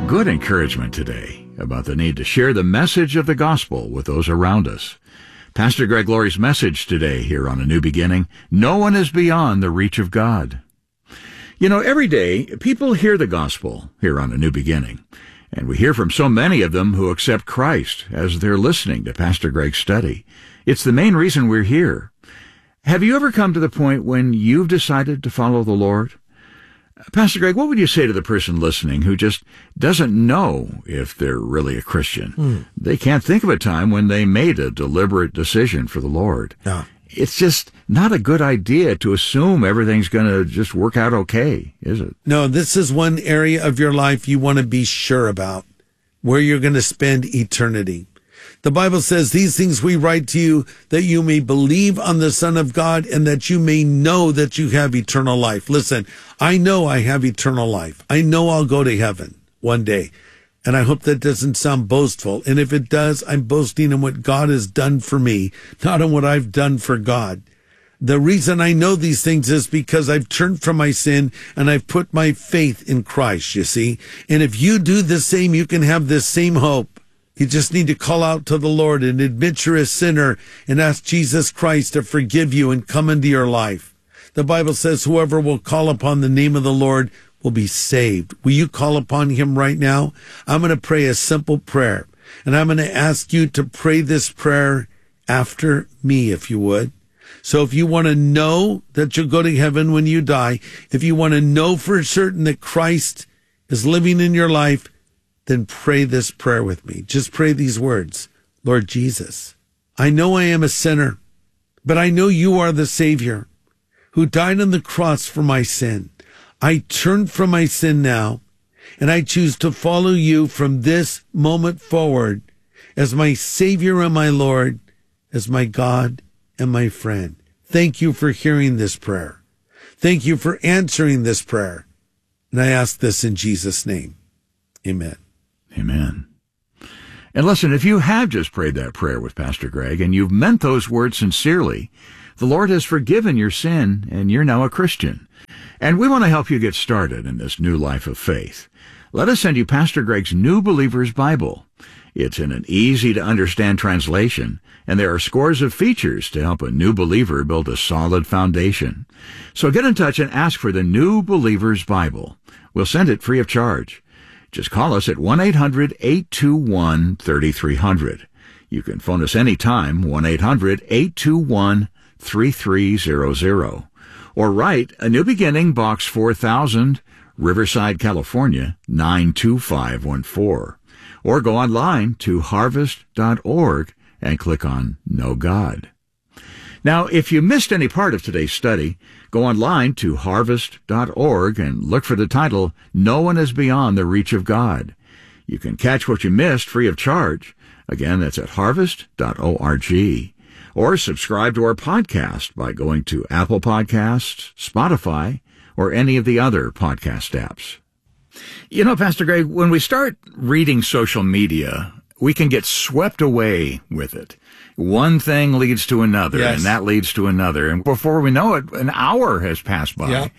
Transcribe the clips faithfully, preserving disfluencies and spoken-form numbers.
good encouragement today about the need to share the message of the gospel with those around us. Pastor Greg Laurie's message today here on A New Beginning, no one is beyond the reach of God. You know, every day, people hear the gospel here on A New Beginning, and we hear from so many of them who accept Christ as they're listening to Pastor Greg's study. It's the main reason we're here. Have you ever come to the point when you've decided to follow the Lord? Pastor Greg, what would you say to the person listening who just doesn't know if they're really a Christian? Mm. They can't think of a time when they made a deliberate decision for the Lord. No. It's just not a good idea to assume everything's going to just work out okay, is it? No, this is one area of your life you want to be sure about, where you're going to spend eternity. The Bible says, these things we write to you that you may believe on the Son of God and that you may know that you have eternal life. Listen, I know I have eternal life. I know I'll go to heaven one day. And I hope that doesn't sound boastful. And if it does, I'm boasting in what God has done for me, not in what I've done for God. The reason I know these things is because I've turned from my sin and I've put my faith in Christ, you see. And if you do the same, you can have this same hope. You just need to call out to the Lord and admit you're a sinner and ask Jesus Christ to forgive you and come into your life. The Bible says whoever will call upon the name of the Lord will be saved. Will you call upon him right now? I'm going to pray a simple prayer, and I'm going to ask you to pray this prayer after me, if you would. So if you want to know that you'll go to heaven when you die, if you want to know for certain that Christ is living in your life, then pray this prayer with me. Just pray these words. Lord Jesus, I know I am a sinner, but I know you are the Savior who died on the cross for my sin. I turn from my sin now, and I choose to follow you from this moment forward as my Savior and my Lord, as my God and my friend. Thank you for hearing this prayer. Thank you for answering this prayer. And I ask this in Jesus' name. Amen. Amen. And listen, if you have just prayed that prayer with Pastor Greg and you've meant those words sincerely, the Lord has forgiven your sin and you're now a Christian. And we want to help you get started in this new life of faith. Let us send you Pastor Greg's New Believer's Bible. It's in an easy-to-understand translation, and there are scores of features to help a new believer build a solid foundation. So get in touch and ask for the New Believer's Bible. We'll send it free of charge. Just call us at one eight hundred eight two one three three zero zero. You can phone us anytime, one eight hundred eight two one three three zero zero. Or write A New Beginning, Box four thousand, Riverside, California, nine two five one four. Or go online to harvest dot org and click on Know God. Now, if you missed any part of today's study, go online to harvest dot org and look for the title, No One is Beyond the Reach of God. You can catch what you missed free of charge. Again, that's at harvest dot org. Or subscribe to our podcast by going to Apple Podcasts, Spotify, or any of the other podcast apps. You know, Pastor Greg, when we start reading social media, we can get swept away with it. One thing leads to another, yes. and that leads to another. And before we know it, an hour has passed by. Yeah.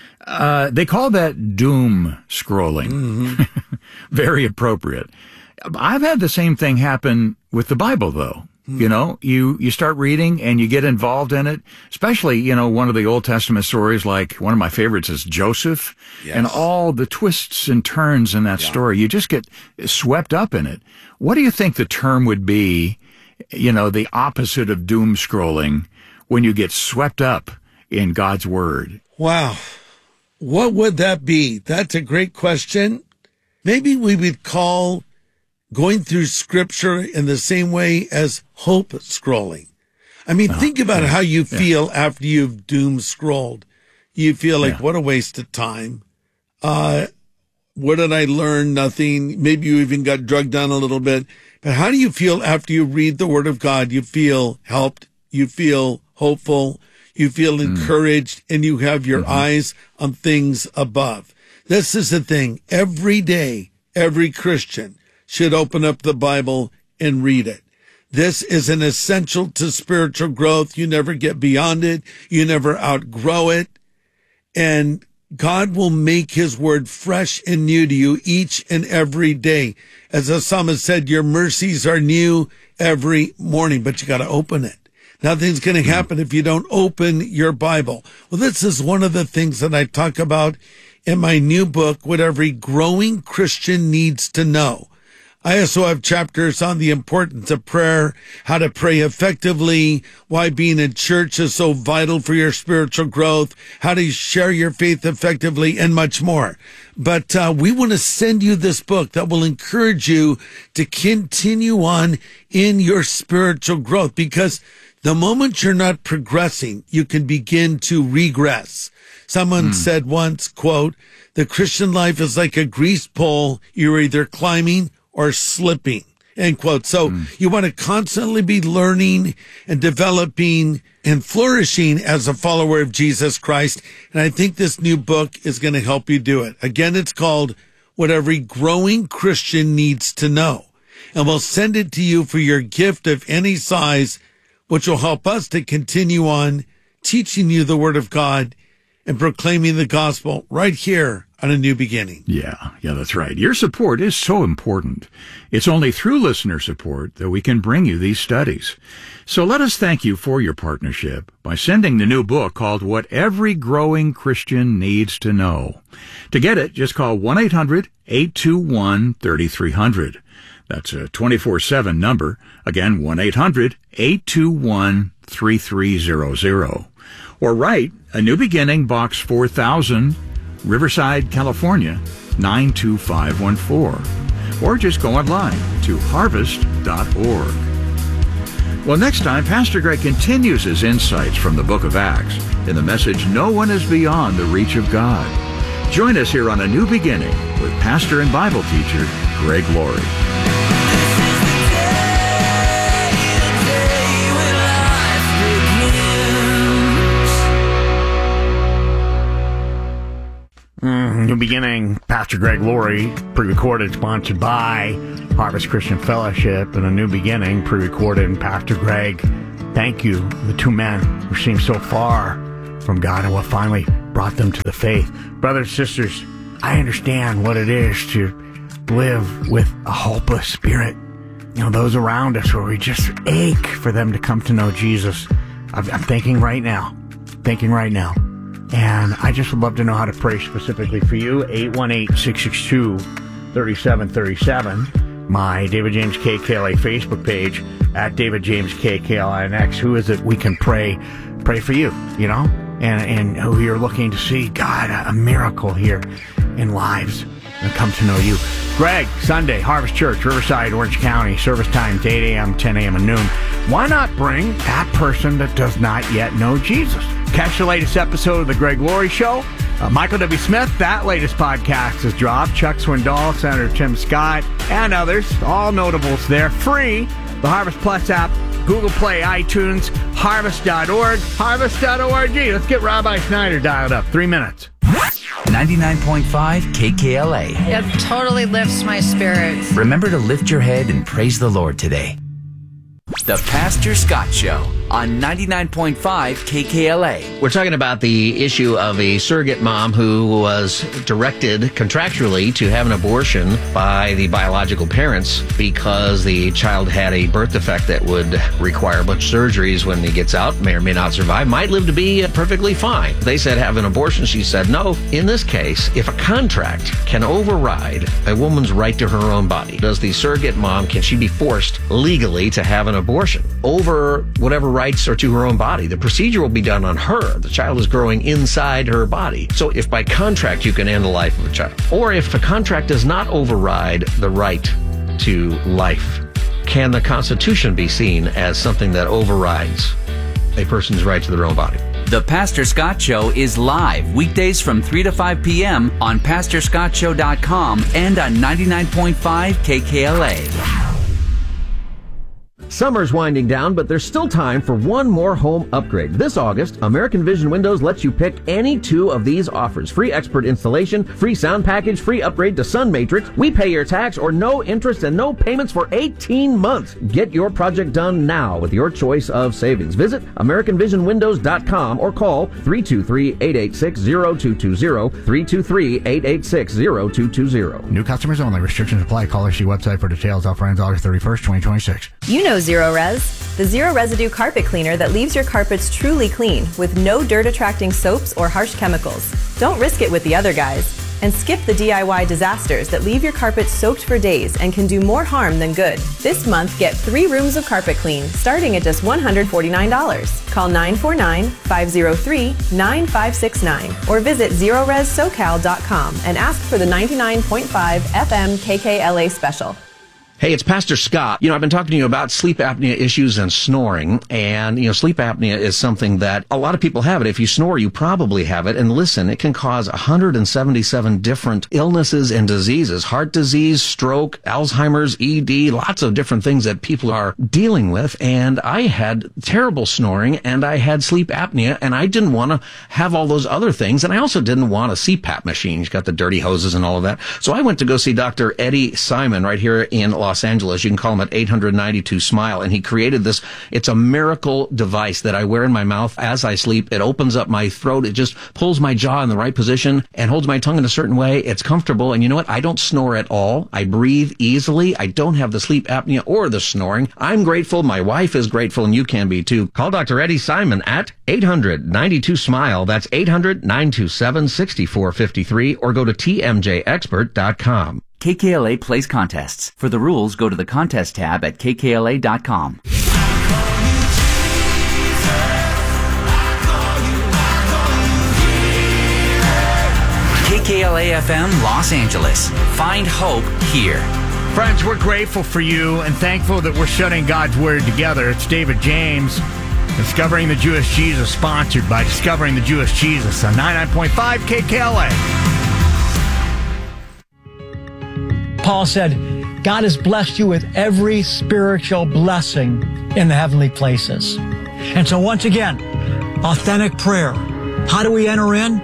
Uh, they call that doom scrolling. Mm-hmm. Very appropriate. I've had the same thing happen with the Bible, though. Mm. You know, you, you start reading and you get involved in it, especially, you know, one of the Old Testament stories, like one of my favorites is Joseph, yes. and all the twists and turns in that yeah. story. You just get swept up in it. What do you think the term would be, you know, the opposite of doom scrolling, when you get swept up in God's Word? Wow. What would that be? That's a great question. Maybe we would call going through Scripture in the same way as hope scrolling. I mean, oh, think about yeah, how you feel yeah. after you've doom scrolled. You feel like, yeah. what a waste of time. Uh, what did I learn? Nothing. Maybe you even got drugged down a little bit. But how do you feel after you read the Word of God? You feel helped. You feel hopeful. You feel encouraged, mm. and you have your mm-hmm. eyes on things above. This is the thing. Every day, every Christian should open up the Bible and read it. This is an essential to spiritual growth. You never get beyond it. You never outgrow it. And God will make his word fresh and new to you each and every day. As the psalmist said, your mercies are new every morning, but you got to open it. Nothing's going to happen if you don't open your Bible. Well, this is one of the things that I talk about in my new book, What Every Growing Christian Needs to Know. I also have chapters on the importance of prayer, how to pray effectively, why being in church is so vital for your spiritual growth, how to share your faith effectively, and much more. But uh, we want to send you this book that will encourage you to continue on in your spiritual growth, because the moment you're not progressing, you can begin to regress. Someone mm. said once, quote, the Christian life is like a greased pole. You're either climbing or slipping, end quote. So mm. you want to constantly be learning and developing and flourishing as a follower of Jesus Christ. And I think this new book is going to help you do it. Again, it's called What Every Growing Christian Needs to Know. And we'll send it to you for your gift of any size, which will help us to continue on teaching you the Word of God and proclaiming the gospel right here on A New Beginning. Yeah, yeah, that's right. Your support is so important. It's only through listener support that we can bring you these studies. So let us thank you for your partnership by sending the new book called What Every Growing Christian Needs to Know. To get it, just call one eight hundred eight two one three three zero zero. That's a twenty-four seven number. Again, one eight hundred eight two one three three zero zero. Or write A New Beginning, Box four thousand, Riverside, California, nine two five one four. Or just go online to harvest dot org. Well, next time, Pastor Greg continues his insights from the book of Acts in the message, No One is Beyond the Reach of God. Join us here on A New Beginning with pastor and Bible teacher Greg Laurie. Mm, New Beginning, Pastor Greg Laurie, pre-recorded, sponsored by Harvest Christian Fellowship, and A New Beginning, pre-recorded, and Pastor Greg. Thank you, the two men who seem so far from God and what finally brought them to the faith. Brothers and sisters, I understand what it is to live with a hopeless spirit. You know, those around us where we just ache for them to come to know Jesus. I'm, I'm thinking right now, thinking right now. And I just would love to know how to pray specifically for you. eight one eight, six six two, three seven three seven. My David James K K L A Facebook page, at David James K K L I N X. Who is it we can pray pray for you, you know? And and who you're looking to see, God, a, a miracle here in lives and come to know you. Greg, Sunday, Harvest Church, Riverside, Orange County. Service times eight a.m., ten a.m., and noon. Why not bring that person that does not yet know Jesus? Catch the latest episode of The Greg Laurie Show. Uh, Michael W. Smith, that latest podcast has dropped. Chuck Swindoll, Senator Tim Scott, and others, all notables there. Free. The Harvest Plus app, Google Play, iTunes, harvest dot org, harvest dot org. Let's get Rabbi Snyder dialed up. Three minutes. ninety-nine point five K K L A. It totally lifts my spirits. Remember to lift your head and praise the Lord today. The Pastor Scott Show on ninety-nine point five K K L A. We're talking about the issue of a surrogate mom who was directed contractually to have an abortion by the biological parents because the child had a birth defect that would require a bunch of surgeries when he gets out, may or may not survive, might live to be perfectly fine. They said have an abortion. She said no. In this case, if a contract can override a woman's right to her own body, does the surrogate mom, can she be forced legally to have an abortion over whatever rights are to her own body? The procedure will be done on her. The child is growing inside her body. So if by contract you can end the life of a child, or if a contract does not override the right to life, can the Constitution be seen as something that overrides a person's right to their own body? The Pastor Scott Show is live weekdays from three to five p.m. on pastor scott show dot com and on ninety-nine point five K K L A. Summer's winding down, but there's still time for one more home upgrade. This August, American Vision Windows lets you pick any two of these offers. Free expert installation, free sound package, free upgrade to Sun Matrix. We pay your tax or no interest and no payments for eighteen months. Get your project done now with your choice of savings. Visit American Vision Windows dot com or call three two three, eight eight six, zero two two zero, three two three, eight eight six, zero two two zero. New customers only. Restrictions apply. Call or see website for details. Offer ends August thirty-first, twenty twenty-six. You know Zero Res, the zero residue carpet cleaner that leaves your carpets truly clean with no dirt-attracting soaps or harsh chemicals. Don't risk it with the other guys. And skip the D I Y disasters that leave your carpet soaked for days and can do more harm than good. This month, get three rooms of carpet clean, starting at just one hundred forty-nine dollars. Call nine four nine, five zero three, nine five six nine or visit zero res socal dot com and ask for the ninety-nine point five F M K K L A special. Hey, it's Pastor Scott. You know, I've been talking to you about sleep apnea issues and snoring. And, you know, sleep apnea is something that a lot of people have it. If you snore, you probably have it. And listen, it can cause one hundred seventy-seven different illnesses and diseases. Heart disease, stroke, Alzheimer's, E D, lots of different things that people are dealing with. And I had terrible snoring and I had sleep apnea and I didn't want to have all those other things. And I also didn't want a C PAP machine. He's got the dirty hoses and all of that. So I went to go see Doctor Eddie Simon right here in Los Angeles. You can call him at eight hundred ninety-two smile. And he created this. It's a miracle device that I wear in my mouth as I sleep. It opens up my throat. It just pulls my jaw in the right position and holds my tongue in a certain way. It's comfortable. And you know what? I don't snore at all. I breathe easily. I don't have the sleep apnea or the snoring. I'm grateful. My wife is grateful, and you can be too. Call Doctor Eddie Simon at eight hundred ninety-two smile. That's eight hundred, nine two seven, six four five three or go to T M J expert dot com. K K L A plays contests. For the rules, go to the contest tab at K K L A dot com. K K L A F M Los Angeles. Find hope here. Friends, we're grateful for you and thankful that we're studying God's Word together. It's David James, Discovering the Jewish Jesus, sponsored by Discovering the Jewish Jesus on ninety-nine point five K K L A. Paul said, God has blessed you with every spiritual blessing in the heavenly places. And so once again, authentic prayer. How do we enter in?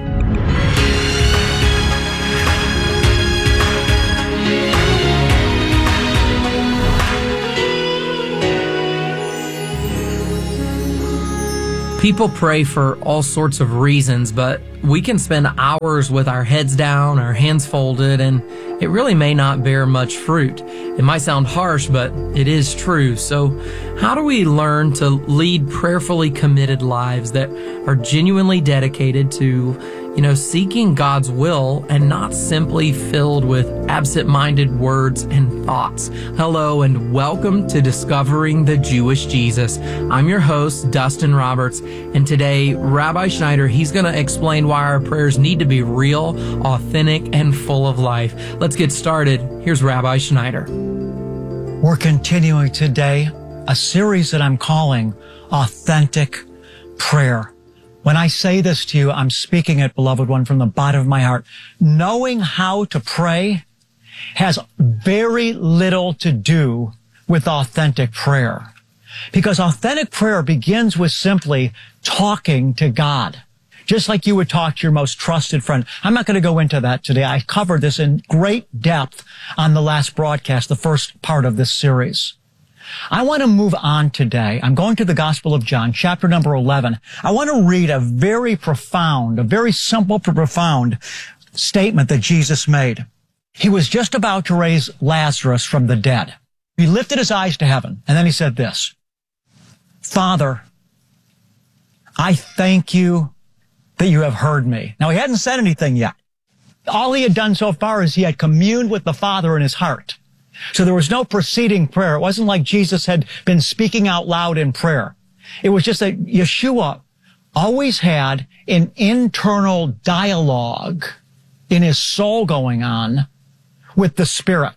People pray for all sorts of reasons, but we can spend hours with our heads down, our hands folded, and it really may not bear much fruit. It might sound harsh, but it is true. So how do we learn to lead prayerfully committed lives that are genuinely dedicated to, you know, seeking God's will and not simply filled with absent-minded words and thoughts? Hello and welcome to Discovering the Jewish Jesus. I'm your host, Dustin Roberts, and today, Rabbi Schneider, he's going to explain why our prayers need to be real, authentic, and full of life. Let's get started. Here's Rabbi Schneider. We're continuing today a series that I'm calling Authentic Prayer. When I say this to you, I'm speaking it, beloved one, from the bottom of my heart. Knowing how to pray has very little to do with authentic prayer. Because authentic prayer begins with simply talking to God, just like you would talk to your most trusted friend. I'm not going to go into that today. I covered this in great depth on the last broadcast, the first part of this series. I want to move on today. I'm going to the Gospel of John, chapter number eleven. I want to read a very profound, a very simple but profound statement that Jesus made. He was just about to raise Lazarus from the dead. He lifted his eyes to heaven, and then he said this, Father, I thank you that you have heard me. Now, he hadn't said anything yet. All he had done so far is he had communed with the Father in his heart. So there was no preceding prayer. It wasn't like Jesus had been speaking out loud in prayer. It was just that Yeshua always had an internal dialogue in his soul going on with the Spirit.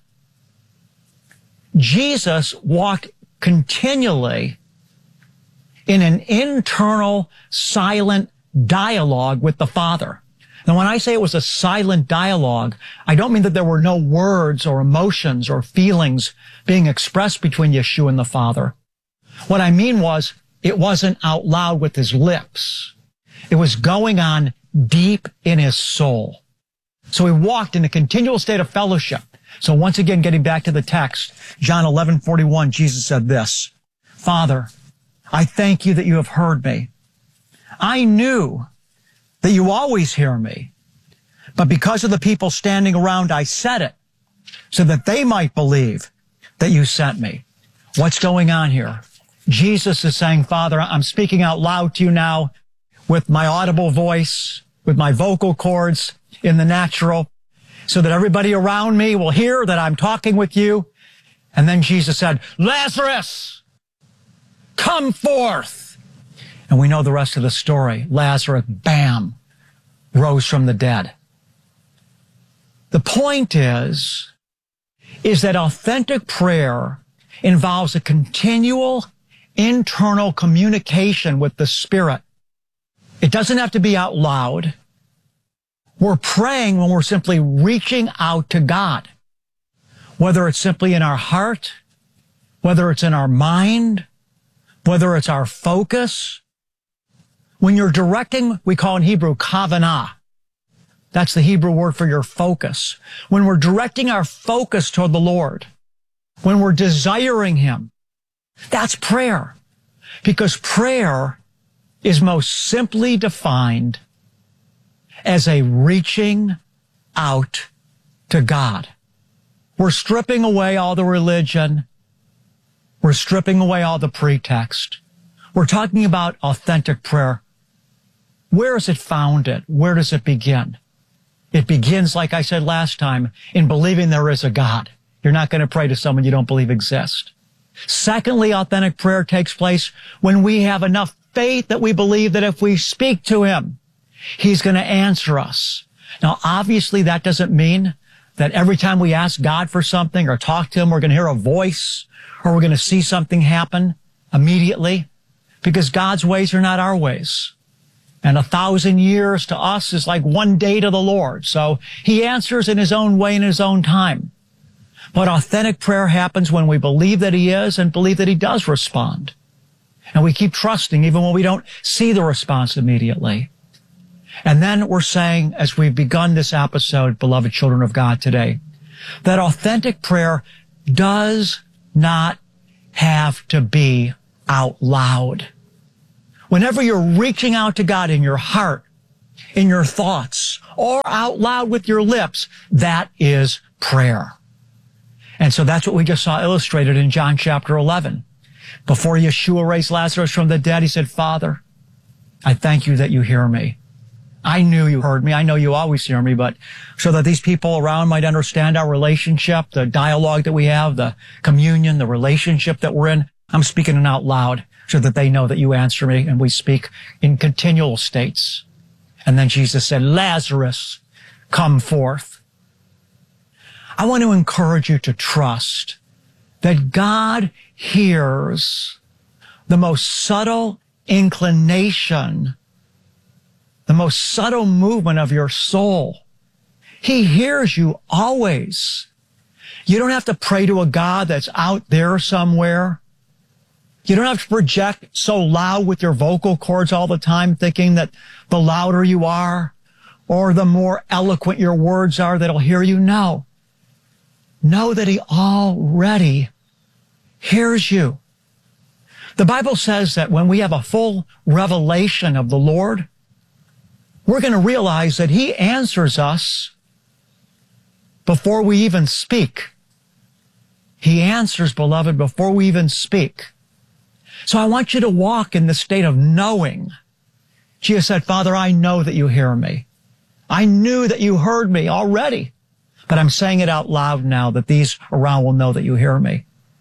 Jesus walked continually in an internal, silent dialogue with the Father. Now, when I say it was a silent dialogue, I don't mean that there were no words or emotions or feelings being expressed between Yeshua and the Father. What I mean was, it wasn't out loud with his lips. It was going on deep in his soul. So he walked in a continual state of fellowship. So once again, getting back to the text, John eleven forty-one, Jesus said this, Father, I thank you that you have heard me. I knew that you always hear me, but because of the people standing around, I said it so that they might believe that you sent me. What's going on here? Jesus is saying, Father, I'm speaking out loud to you now with my audible voice, with my vocal cords in the natural, so that everybody around me will hear that I'm talking with you. And then Jesus said, Lazarus, come forth. And we know the rest of the story. Lazarus, bam, rose from the dead. The point is, is that authentic prayer involves a continual internal communication with the Spirit. It doesn't have to be out loud. We're praying when we're simply reaching out to God, whether it's simply in our heart, whether it's in our mind, whether it's our focus. When you're directing, we call in Hebrew kavanah. That's the Hebrew word for your focus. When we're directing our focus toward the Lord, when we're desiring Him, that's prayer. Because prayer is most simply defined as a reaching out to God. We're stripping away all the religion. We're stripping away all the pretext. We're talking about authentic prayer. Where is it founded? Where does it begin? It begins, like I said last time, in believing there is a God. You're not going to pray to someone you don't believe exists. Secondly, authentic prayer takes place when we have enough faith that we believe that if we speak to Him, He's going to answer us. Now, obviously, that doesn't mean that every time we ask God for something or talk to Him, we're going to hear a voice or we're going to see something happen immediately, because God's ways are not our ways. And a thousand years to us is like one day to the Lord. So He answers in His own way, in His own time. But authentic prayer happens when we believe that He is and believe that He does respond. And we keep trusting even when we don't see the response immediately. And then we're saying, as we've begun this episode, beloved children of God today, that authentic prayer does not have to be out loud. Whenever you're reaching out to God in your heart, in your thoughts, or out loud with your lips, that is prayer. And so that's what we just saw illustrated in John chapter eleven. Before Yeshua raised Lazarus from the dead, He said, Father, I thank you that you hear me. I knew you heard me. I know you always hear me, but so that these people around might understand our relationship, the dialogue that we have, the communion, the relationship that we're in, I'm speaking it out loud so that they know that you answer me, and we speak in continual states. And then Jesus said, Lazarus, come forth. I want to encourage you to trust that God hears the most subtle inclination, the most subtle movement of your soul. He hears you always. You don't have to pray to a God that's out there somewhere. You don't have to project so loud with your vocal cords all the time, thinking that the louder you are or the more eloquent your words are, that He'll hear you. No. Know that He already hears you. The Bible says that when we have a full revelation of the Lord, we're going to realize that He answers us before we even speak. He answers, beloved, before we even speak. So I want you to walk in the state of knowing. Jesus said, Father, I know that you hear me. I knew that you heard me already, but I'm saying it out loud now that these around will know that you hear me.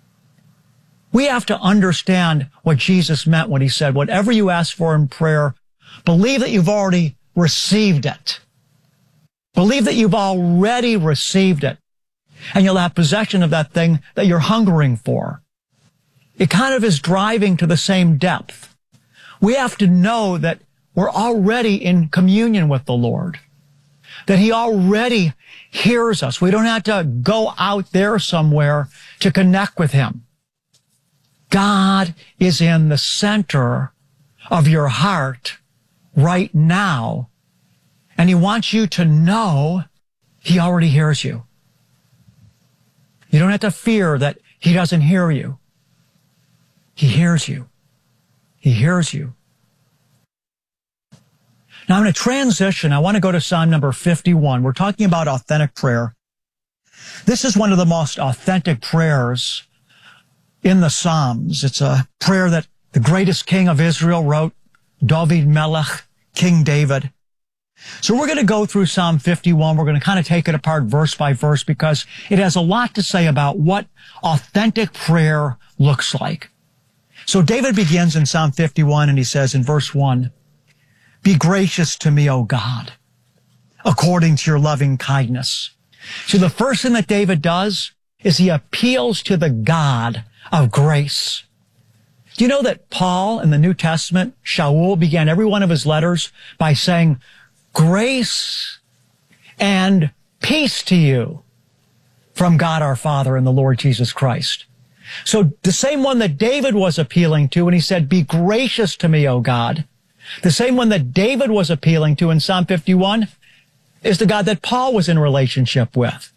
We have to understand what Jesus meant when He said, whatever you ask for in prayer, believe that you've already received it. Believe that you've already received it, and you'll have possession of that thing that you're hungering for. It kind of is driving to the same depth. We have to know that we're already in communion with the Lord, that He already hears us. We don't have to go out there somewhere to connect with Him. God is in the center of your heart right now, and he wants you to know he already hears you. You don't have to fear that he doesn't hear you. He hears you. He hears you. Now I'm going to transition. I want to go to Psalm number fifty-one. We're talking about authentic prayer. This is one of the most authentic prayers in the Psalms. It's a prayer that the greatest king of Israel wrote, David Melech, King David. So we're going to go through Psalm fifty-one. We're going to kind of take it apart verse by verse because it has a lot to say about what authentic prayer looks like. So David begins in Psalm fifty-one and he says in verse one, "Be gracious to me, O God, according to your loving kindness." So the first thing that David does is he appeals to the God of grace. Do you know that Paul in the New Testament, Shaul, began every one of his letters by saying, "Grace and peace to you from God our Father and the Lord Jesus Christ." So the same one that David was appealing to when he said, "Be gracious to me, O God," the same one that David was appealing to in Psalm fifty-one is the God that Paul was in relationship with.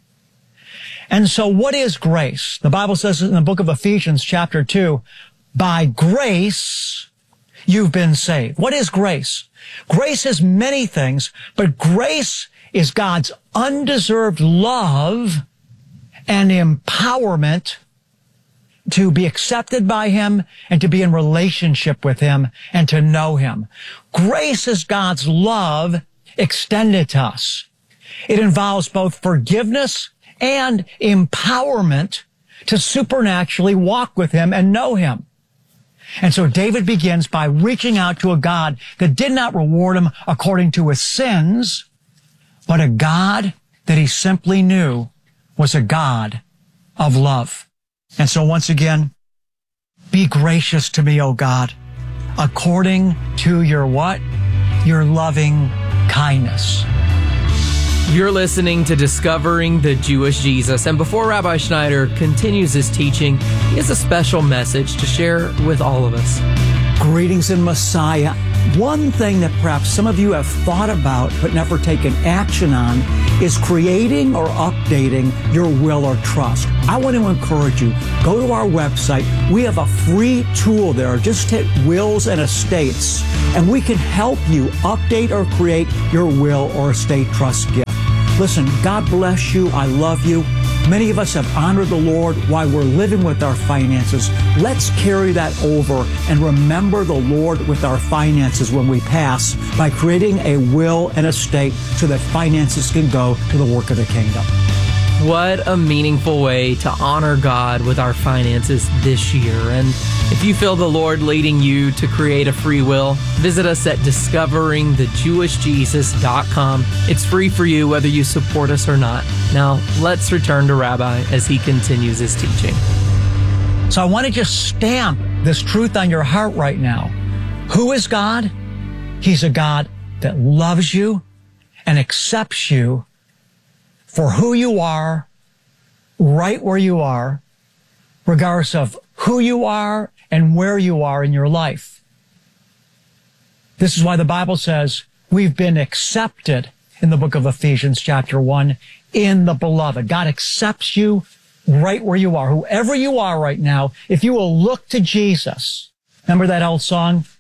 And so what is grace? The Bible says in the book of Ephesians chapter two, by grace you've been saved. What is grace? Grace is many things, but grace is God's undeserved love and empowerment to be accepted by him and to be in relationship with him and to know him. Grace is God's love extended to us. It involves both forgiveness and empowerment to supernaturally walk with him and know him. And so David begins by reaching out to a God that did not reward him according to his sins, but a God that he simply knew was a God of love. And so once again, be gracious to me, O God, according to your what? Your loving kindness. You're listening to Discovering the Jewish Jesus. And before Rabbi Schneider continues his teaching, he has a special message to share with all of us. Greetings in Messiah. One thing that perhaps some of you have thought about but never taken action on is creating or updating your will or trust. I want to encourage you, go to our website. We have a free tool there. Just hit Wills and Estates, and we can help you update or create your will or estate trust gift. Listen, God bless you. I love you. Many of us have honored the Lord while we're living with our finances. Let's carry that over and remember the Lord with our finances when we pass by creating a will and estate so that finances can go to the work of the kingdom. What a meaningful way to honor God with our finances this year. And if you feel the Lord leading you to create a free will, visit us at discovering the jewish jesus dot com. It's free for you whether you support us or not. Now, let's return to Rabbi as he continues his teaching. So I want to just stamp this truth on your heart right now. Who is God? He's a God that loves you and accepts you for who you are, right where you are, regardless of who you are and where you are in your life. This is why the Bible says we've been accepted in the book of Ephesians chapter one in the beloved. God accepts you right where you are, whoever you are right now. If you will look to Jesus, remember that old song?